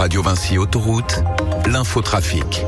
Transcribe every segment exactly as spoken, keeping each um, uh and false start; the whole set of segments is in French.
Radio Vinci Autoroute, l'infotrafic.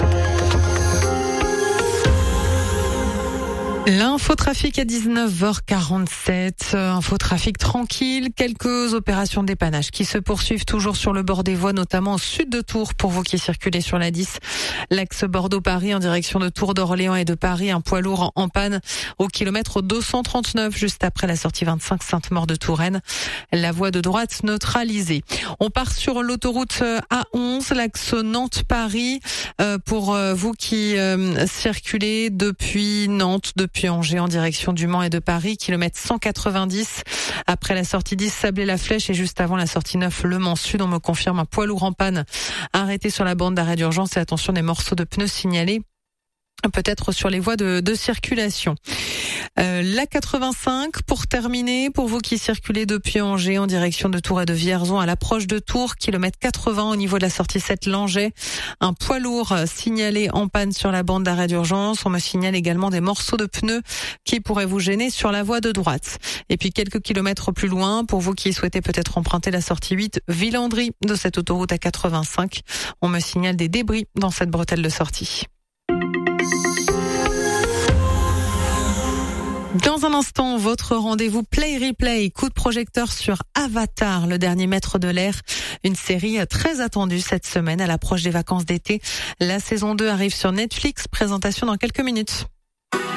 L'infotrafic à dix-neuf heures quarante-sept, infotrafic tranquille, quelques opérations dépannage qui se poursuivent toujours sur le bord des voies, notamment au sud de Tours pour vous qui circulez sur la dix. L'axe Bordeaux-Paris en direction de Tours d'Orléans et de Paris, un poids lourd en panne au kilomètre deux cent trente-neuf juste après la sortie vingt-cinq Sainte-Maure de Touraine. La voie de droite neutralisée. On part sur l'autoroute A onze, l'axe Nantes-Paris, euh, pour vous qui euh, circulez depuis Nantes, depuis Puis Angers en direction du Mans et de Paris, kilomètre cent quatre-vingt-dix. Après la sortie dix, Sablé-la-Flèche et juste avant la sortie neuf, Le Mans Sud, on me confirme un poids lourd en panne arrêté sur la bande d'arrêt d'urgence et attention des morceaux de pneus signalés peut-être sur les voies de, de circulation. Euh, la quatre-vingt-cinq, pour terminer, pour vous qui circulez depuis Angers en direction de Tours et de Vierzon à l'approche de Tours, kilomètre quatre-vingts au niveau de la sortie sept Langeais, un poids lourd signalé en panne sur la bande d'arrêt d'urgence. On me signale également des morceaux de pneus qui pourraient vous gêner sur la voie de droite. Et puis quelques kilomètres plus loin, pour vous qui souhaitez peut-être emprunter la sortie huit Villandry de cette autoroute à quatre-vingt-cinq, on me signale des débris dans cette bretelle de sortie. Dans un instant, votre rendez-vous Play Replay, coup de projecteur sur Avatar, le dernier maître de l'air, une série très attendue cette semaine à l'approche des vacances d'été. La saison deux arrive sur Netflix, présentation dans quelques minutes.